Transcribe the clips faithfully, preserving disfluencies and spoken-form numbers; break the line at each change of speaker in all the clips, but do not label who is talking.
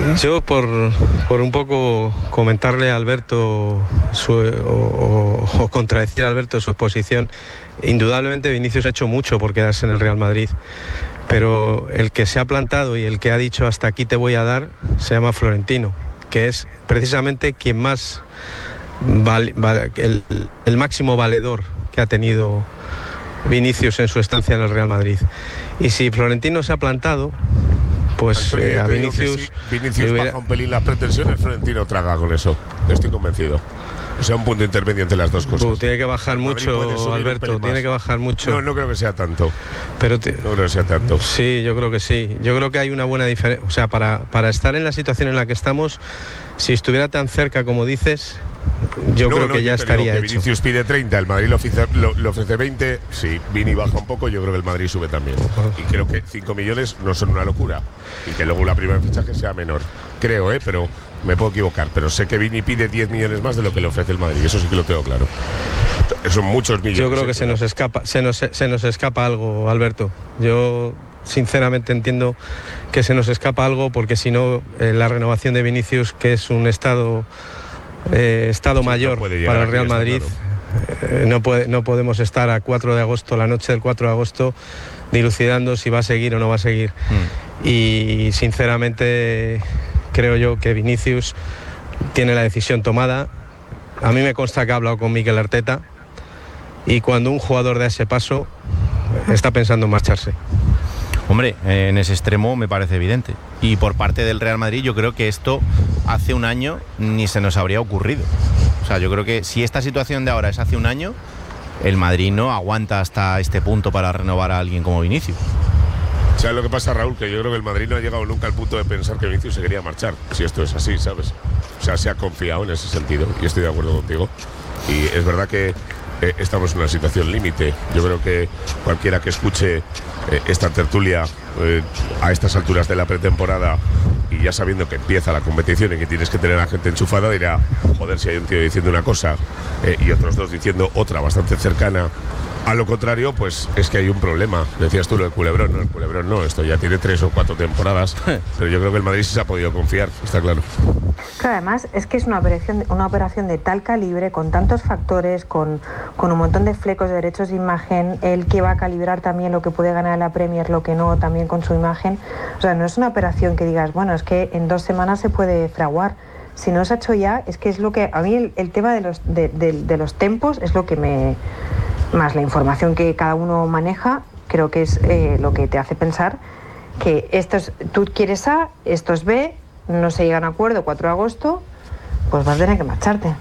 Yo por, por un poco comentarle a Alberto su, o, o, o contradecir a Alberto su exposición, indudablemente Vinicius ha hecho mucho por quedarse en el Real Madrid, pero el que se ha plantado y el que ha dicho hasta aquí te voy a dar se llama Florentino, que es precisamente quien más vale, vale, el, el máximo valedor que ha tenido Vinicius en su estancia en el Real Madrid. Y si Florentino se ha plantado, pues
Antonio,
eh, a
te digo que
Vinicius
si Vinicius
hubiera...
baja un pelín las pretensiones, Florentino traga con eso, estoy convencido. O sea, un punto intermedio entre las dos cosas.
Uh, tiene que bajar mucho, Alberto, tiene que bajar mucho.
No, no creo que sea tanto.
Pero te...
No creo que sea tanto.
Sí, yo creo que sí. Yo creo que hay una buena diferencia. O sea, para, para estar en la situación en la que estamos, si estuviera tan cerca como dices, yo
no,
creo
no,
que ya
yo
estaría
que
hecho.
Vinicius pide treinta, el Madrid le ofrece, lo, le ofrece veinte. Si Vini baja un poco, yo creo que el Madrid sube también. Y creo que cinco millones no son una locura. Y que luego la primera fichaje sea menor. Creo, ¿eh? Pero me puedo equivocar. Pero sé que Vini pide diez millones más de lo que le ofrece el Madrid. Eso sí que lo tengo claro. Son muchos millones.
Yo creo que
¿eh?
se nos escapa, se nos, se nos escapa algo, Alberto. Yo sinceramente entiendo que se nos escapa algo, porque si no, eh, la renovación de Vinicius, que es un estado... Eh, estado sí, mayor no para el Real Madrid, claro. eh, no, puede, no podemos estar a cuatro de agosto, la noche del cuatro de agosto, dilucidando si va a seguir o no va a seguir. Mm. Y sinceramente creo yo que Vinicius tiene la decisión tomada. A mí me consta que ha hablado con Mikel Arteta, y cuando un jugador da ese paso está pensando en marcharse.
Hombre, en ese extremo me parece evidente. Y por parte del Real Madrid yo creo que esto hace un año ni se nos habría ocurrido. O sea, yo creo que si esta situación de ahora es hace un año, el Madrid no aguanta hasta este punto para renovar a alguien como Vinicius.
¿Sabes lo que pasa, Raúl? Que yo creo que el Madrid no ha llegado nunca al punto de pensar que Vinicius se quería marchar, si esto es así, ¿sabes? O sea, se ha confiado en ese sentido, y estoy de acuerdo contigo. Y es verdad que eh, estamos en una situación límite. Yo creo que cualquiera que escuche eh, esta tertulia eh, a estas alturas de la pretemporada, y ya sabiendo que empieza la competición y que tienes que tener a la gente enchufada, dirá, joder, si hay un tío diciendo una cosa eh, y otros dos diciendo otra bastante cercana a lo contrario, pues es que hay un problema. Decías tú lo del Culebrón, no, el Culebrón no, esto ya tiene tres o cuatro temporadas, pero yo creo que el Madrid sí se ha podido confiar, está claro.
Claro, además es que es una operación, una operación de tal calibre, con tantos factores, con, con un montón de flecos de derechos de imagen, el que va a calibrar también lo que puede ganar la Premier, lo que no, también con su imagen. O sea, no es una operación que digas, bueno, es que en dos semanas se puede fraguar. Si no se ha hecho ya, es que es lo que... A mí el, el tema de los, de, de, de los tempos es lo que me... Más la información que cada uno maneja, creo que es eh, lo que te hace pensar que esto es, tú quieres A, esto es B, no se llega a un acuerdo, cuatro de agosto, pues vas a tener que marcharte.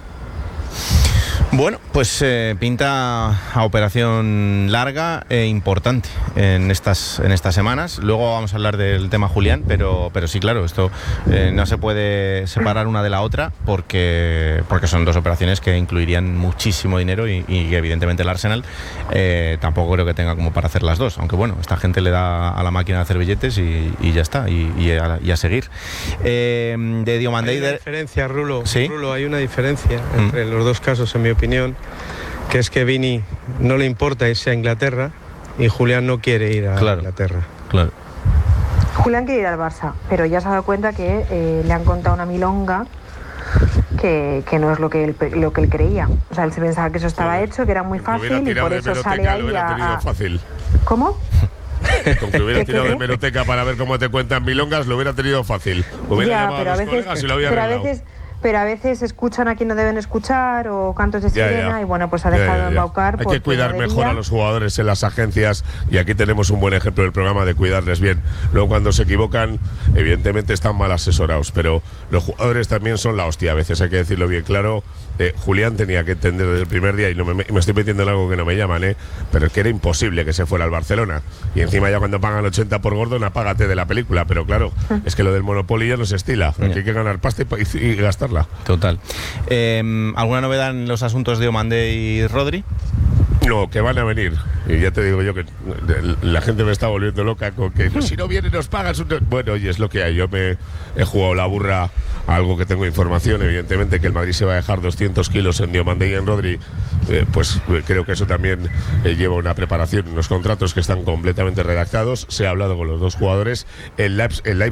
Bueno, pues eh, pinta a operación larga e importante en estas en estas semanas. Luego vamos a hablar del tema Julián, pero pero sí, claro, esto eh, no se puede separar una de la otra, porque porque son dos operaciones que incluirían muchísimo dinero y, y evidentemente el Arsenal eh, tampoco creo que tenga como para hacer las dos, aunque bueno, esta gente le da a la máquina de hacer billetes y, y ya está, y, y, a, y a seguir. Eh, de Diomandé...
Hay una diferencia, Rulo,
¿Sí?
Rulo, hay una diferencia entre mm. los dos casos, en mi opinión. opinión, que es que Vini no le importa irse a Inglaterra y Julián no quiere ir a
claro,
Inglaterra.
Claro.
Julián quiere ir al Barça, pero ya se ha dado cuenta que eh, le han contado una milonga que, que no es lo que, él, lo que él creía. O sea, él se pensaba que eso estaba sí. hecho, que era muy fácil y por eso sale ahí a...
Fácil.
¿Cómo?
Con que hubiera tirado de hemeroteca para ver cómo te cuentan milongas, lo hubiera tenido fácil. Hubiera
ya,
llamado
pero
a los
a veces,
colegas y lo había
pero
arreglado.
a veces Pero a veces escuchan a quien no deben escuchar o cantos de sirena ya, ya. y bueno, pues ha dejado ya, ya, ya. embaucar.
Hay que cuidar mejor a los jugadores en las agencias y aquí tenemos un buen ejemplo del programa de cuidarles bien. Luego cuando se equivocan, evidentemente están mal asesorados, pero los jugadores también son la hostia, a veces hay que decirlo bien claro. Eh, Julián tenía que entender desde el primer día, y no me, me estoy metiendo en algo que no me llaman, eh, pero es que era imposible que se fuera al Barcelona. Y encima ya cuando pagan ochenta por Gordon, apágate de la película. Pero claro, es que lo del Monopoly ya no se estila. Aquí hay que ganar pasta y, y, y gastarla.
Total. Eh, ¿Alguna novedad en los asuntos de Diomandé y Rodri?
No, que van a venir. Y ya te digo yo que la gente me está volviendo loca con que si no vienen nos pagan. Bueno, oye, es lo que hay. Yo me he jugado la burra a algo que tengo información. Evidentemente que el Madrid se va a dejar doscientos kilos en Diomandé y en Rodri. Eh, pues creo que eso también eh, lleva una preparación, unos contratos que están completamente redactados. Se ha hablado con los dos jugadores. El Leipzig, el Leipzig